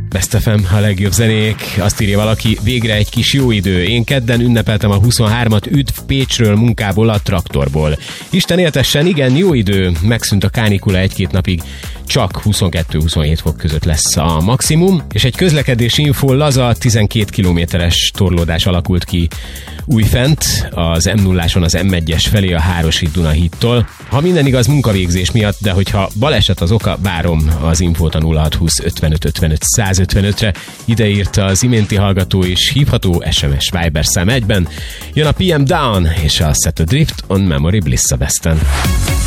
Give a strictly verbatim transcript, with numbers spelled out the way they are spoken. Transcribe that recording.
Best ef em, a legjobb zenék. Azt írja valaki, végre egy kis jó idő. Én kedden ünnepeltem a huszonhármat, üdv Pécsről, munkából, a traktorból. Isten éltessen, igen, jó idő. Megszűnt a kánikula egy-két napig. Csak huszonkettő-huszonhét fok között lesz a maximum, és egy közlekedési info, laza tizenkét kilométeres torlódás alakult ki újfent, az em nulláson az em egyes felé a Hárosi Dunahídtól. Ha minden igaz, munkavégzés miatt, de hogyha baleset az oka, várom az infót a nulla hat húsz ötvenöt ötvenöt száz ötvenötre. Ide írta az iménti hallgató is, hívható es em es Viber szám egyben. Jön a pé em Down és a Set a Drift on Memory Bliss a Besten.